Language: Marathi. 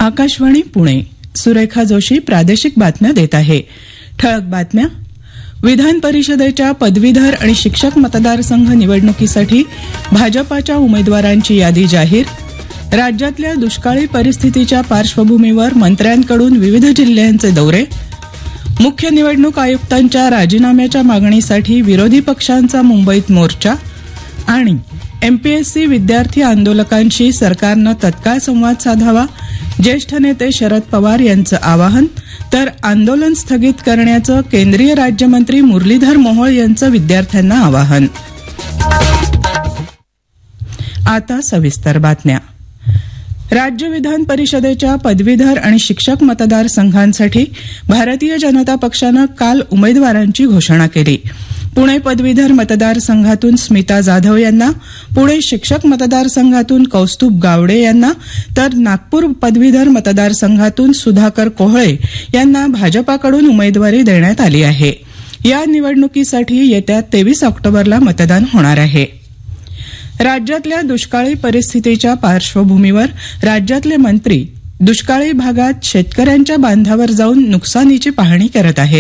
आकाशवाणी पुणे. सुरेखा जोशी प्रादेशिक बातम्या देत आहे. ठळक बातम्या. विधान परिषदेच्या पदवीधर आणि शिक्षक मतदारसंघ निवडणुकीसाठी भाजपाच्या उमेदवारांची यादी जाहीर. राज्यातल्या दुष्काळी परिस्थितीच्या पार्श्वभूमीवर मंत्र्यांकडून विविध जिल्ह्यांचे दौरे. मुख्य निवडणूक आयुक्तांच्या राजीनाम्याच्या मागणीसाठी विरोधी पक्षांचा मुंबईत मोर्चा. आणि एमपीएससी विद्यार्थी आंदोलकांशी सरकारनं तत्काळ संवाद साधावा, ज्येष्ठ नेते शरद पवार यांचं आवाहन. तर आंदोलन स्थगित करण्याचं केंद्रीय राज्यमंत्री मुरलीधर मोहोळ यांचं विद्यार्थ्यांना आवाहन. आता सविस्तर बातम्या. राज्य विधान परिषदेच्या पदवीधर आणि शिक्षक मतदारसंघांसाठी भारतीय जनता पक्षानं काल उमेदवारांची घोषणा केली. पुणे पदवीधर मतदारसंघातून स्मिता जाधव यांना, पुणे शिक्षक मतदारसंघातून कौस्तुभ गावडे यांना, तर नागपूर पदवीधर मतदारसंघातून सुधाकर कोहळे यांना भाजपाकडून उमेदवारी देण्यात आली आहे. या निवडणुकीसाठी येत्या 23 ऑक्टोबरला मतदान होणार आहे. राज्यातल्या दुष्काळी परिस्थितीच्या पार्श्वभूमीवर राज्यातले मंत्री दुष्काळी भागात शेतकऱ्यांच्या बांधावर जाऊन नुकसानीची पाहणी करत आहेत.